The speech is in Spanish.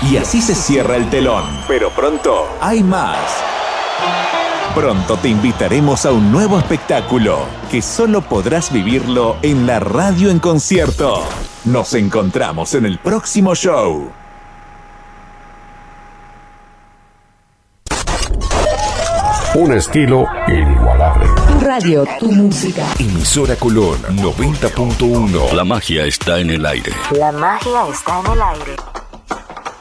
Y así se cierra el telón. Pero pronto hay más. Pronto te invitaremos a un nuevo espectáculo que solo podrás vivirlo en la radio en concierto. Nos encontramos en el próximo show. Un estilo inigualable. Tu radio, tu música. Emisora Colón 90.1. La magia está en el aire. La magia está en el aire.